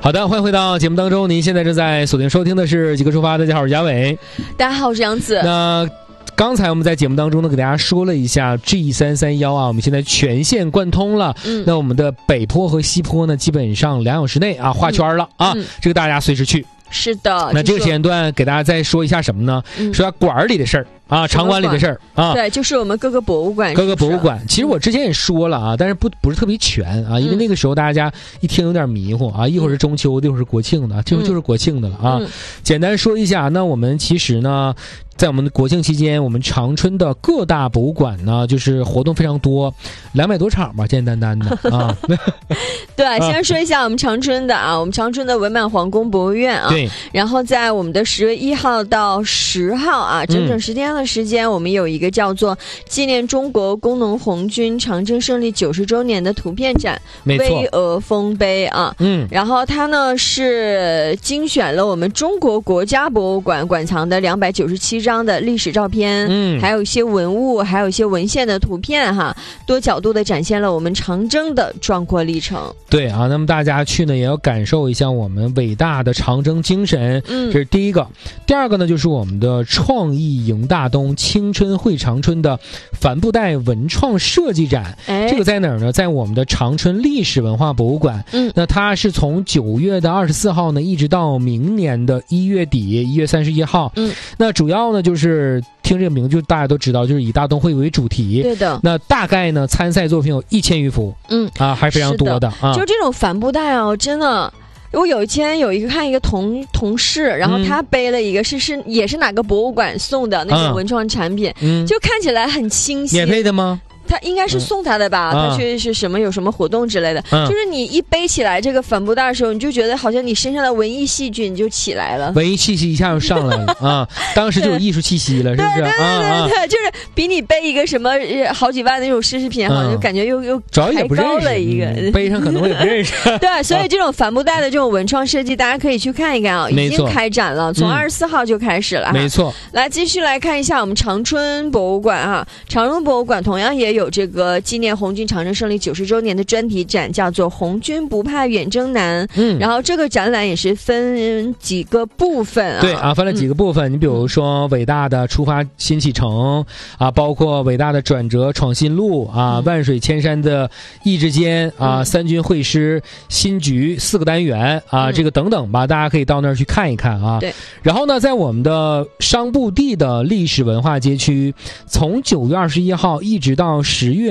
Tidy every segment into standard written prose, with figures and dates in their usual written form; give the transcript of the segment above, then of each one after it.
好的，欢迎回到节目当中。您现在正在锁定收听的是《极客出发》，大家好，我是嘉伟。 大家好，我是杨子。 那刚才我们在节目当中呢，给大家说了一下 G331啊，我们现在全线贯通了。那我们的北坡和西坡呢，基本上2小时内啊画圈了啊，这个大家随时去。 是的， 那这个时间段给大家再说一下什么呢？说下馆里的事儿啊，场馆里的事儿啊。 对，就是我们各个博物馆。 各个博物馆，其实我之前也说了啊，但是不是特别全啊，因为那个时候大家一听有点迷糊啊，一会儿是中秋的，一会儿是国庆的，这回就是国庆的了啊。简单说一下，那我们其实呢，在我们的国庆期间，我们长春的各大博物馆呢，就是活动非常多，200多场吧，简简单单的啊。 对，先说一下我们长春的啊，我们长春的伪满皇宫博物院啊， 对， 然后在我们的10月1号到10号啊，整整10天的时间，我们有一个叫做纪念中国工农红军长征胜利90周年的图片展，巍峨丰碑啊，然后它呢是精选了我们中国国家博物馆馆藏的297张的历史照片，还有一些文物，还有一些文献的图片哈，多角度的展现了我们长征的壮阔历程。 对啊，那么大家去呢也要感受一下我们伟大的长征精神，这是第一个。第二个呢就是我们的创意迎大东青春会长春的帆布袋文创设计展，这个在哪儿呢？在我们的长春历史文化博物馆。那它是从9月的24号呢一直到明年的1月底1月31号。那主要呢就是听这个名字就大家都知道，就是以大东会为主题。 对的。 那大概呢参赛作品有1000余幅，还是非常多的啊。 就这种帆布袋啊，真的。我有一天看一个同事，然后他背了一个也是哪个博物馆送的那种文创产品，就看起来很清晰。 免费的吗？ 他应该是送他的吧，他去是有什么活动之类的，就是你一背起来这个帆布袋的时候，你就觉得好像你身上的文艺细菌就起来了， 文艺气息一下就上来了啊！当时就有艺术气息了，是不是？ 对，就是比你背一个什么好几万的那种奢侈品，好像就感觉又抬高了一个， 背上可能我也不认识。 对，所以这种帆布袋的这种文创设计，大家可以去看一看啊，已经开展了，从24号就开始了。 没错， 来继续来看一下我们长春博物馆啊，长春博物馆同样也有这个纪念红军长征胜利90周年的专题展，叫做红军不怕远征难。然后这个展览也是分几个部分啊。 对啊，分了几个部分。你比如说伟大的出发新启程啊，包括伟大的转折闯新路啊，万水千山的意志坚啊，三军会师新局4个单元啊，这个等等吧，大家可以到那儿去看一看啊。 对。 然后呢，在我们的商埠地的历史文化街区，从9月21号一直到10月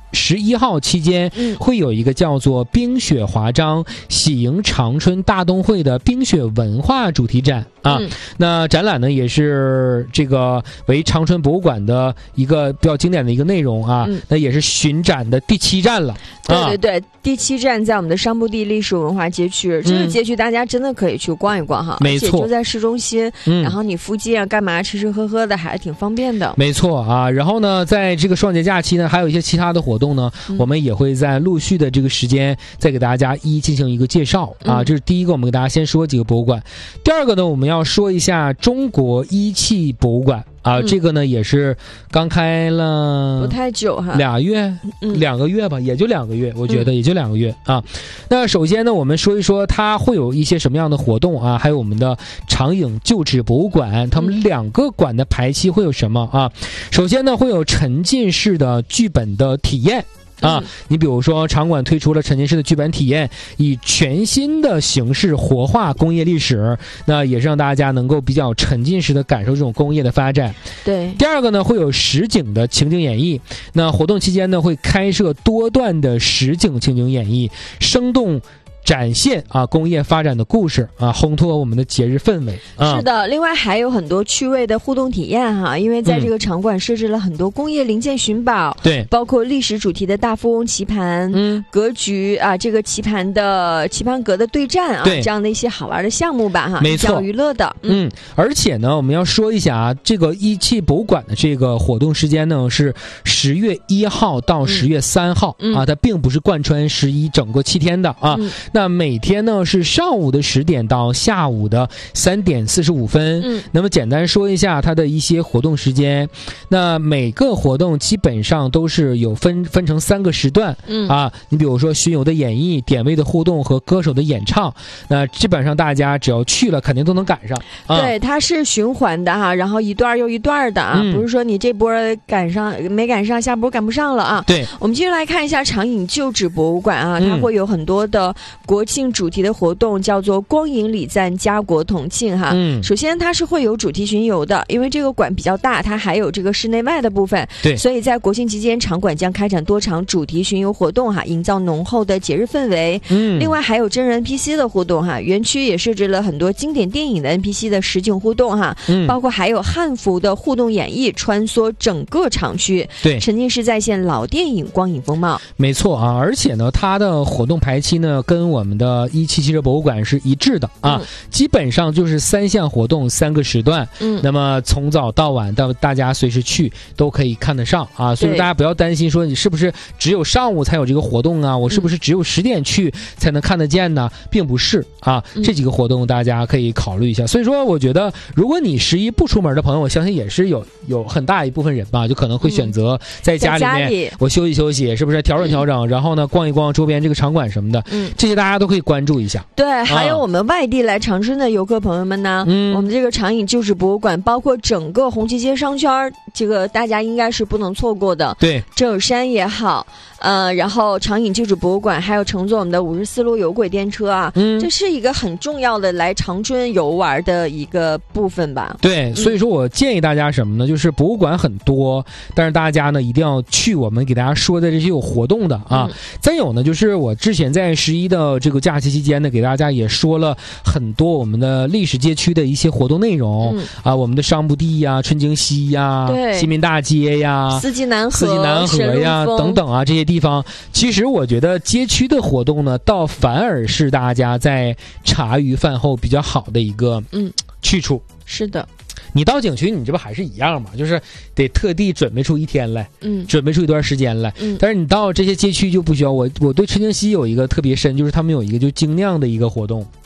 11号期间，会有一个叫做冰雪华章喜迎长春大东会的冰雪文化主题展啊。那展览呢也是这个为长春博物馆的一个比较经典的一个内容啊。那也是巡展的第7站了。 对，第7站在我们的商埠地历史文化街区，这个街区大家真的可以去逛一逛哈， 没错， 而且就在市中心，然后你附近啊干嘛吃吃喝喝的还是挺方便的。 没错啊，然后呢，在这个双节假期呢，还有一些其他的活动呢，我们也会在陆续的这个时间再给大家进行一个介绍啊。这是第一个，我们给大家先说几个博物馆。第二个呢，我们要说一下中国一汽博物馆。这个呢也是刚开了不太久哈 ，2个月吧，也就2个月，我觉得也就2个月啊。那首先呢，我们说一说它会有一些什么样的活动啊，还有我们的长影旧址博物馆，他们2个馆的排期会有什么啊？首先呢，会有沉浸式的剧本的体验。你比如说场馆推出了沉浸式的剧本体验，以全新的形式活化工业历史，那也是让大家能够比较沉浸式的感受这种工业的发展。 对。 第二个呢，会有实景的情景演绎，那活动期间呢会开设多段的实景情景演绎，生动展现工业发展的故事啊，烘托我们的节日氛围。 是的，另外还有很多趣味的互动体验哈，因为在这个场馆设置了很多工业零件寻宝， 对， 包括历史主题的大富翁棋盘，格局啊，这个棋盘格的对战啊，这样的一些好玩的项目吧哈， 没错， 娱乐的。 而且呢，我们要说一下这个一汽博物馆的这个活动时间呢是10月1号到10月3号啊，它并不是贯穿11整个7天的啊。 那每天呢是上午的10点到下午的3点45分。那么简单说一下它的一些活动时间。那每个活动基本上都是有分成3个时段。你比如说巡游的演绎、点位的互动和歌手的演唱，那基本上大家只要去了肯定都能赶上。 对，它是循环的哈，然后一段又一段的啊，不是说你这波没赶上，下波赶不上了啊。 对， 我们继续来看一下长影旧址博物馆啊，它会有很多的国庆主题的活动，叫做光影礼赞家国同庆哈。首先它是会有主题巡游的，因为这个馆比较大，它还有这个室内外的部分。 对， 所以在国庆期间，场馆将开展多场主题巡游活动哈，营造浓厚的节日氛围。另外还有真人 NPC 的互动哈，园区也设置了很多经典电影的 NPC 的实景互动哈，包括还有汉服的互动演绎，穿梭整个场区， 对， 沉浸式再现老电影光影风貌。 没错啊，而且呢，它的活动排期呢跟我们的177热博物馆是一致的啊，基本上就是3项活动3个时段，那么从早到晚，到大家随时去都可以看得上啊，所以大家不要担心说你是不是只有上午才有这个活动啊，我是不是只有10点去才能看得见呢？并不是啊，这几个活动大家可以考虑一下。所以说，我觉得如果你11不出门的朋友，我相信也是有很大一部分人吧，就可能会选择在家里面我休息休息，是不是调整调整，然后呢逛一逛周边这个场馆什么的，这些大家都可以关注一下。 对，还有我们外地来长春的游客朋友们呢，我们这个长影旧址博物馆，包括整个红旗街商圈，这个大家应该是不能错过的。 对， 正友山也好。然后长影旧址博物馆还有乘坐我们的54路有轨电车啊，这是一个很重要的来长春游玩的一个部分吧。 对，所以说我建议大家什么呢？就是博物馆很多，但是大家呢一定要去我们给大家说的这些有活动的啊。再有呢，就是我之前在11的这个假期期间呢，给大家也说了很多我们的历史街区的一些活动内容啊，我们的商埠地呀、春京西呀、新民大街呀、 四季南河呀等等啊，这些地方，其实我觉得街区的活动呢，倒反而是大家在茶余饭后比较好的一个去处。 是的， 你到景区，你这不还是一样嘛？就是得特地准备出一天来，准备出一段时间来。但是你到这些街区就不需要。我对春京西有一个特别深，就是他们有一个就精酿的一个活动。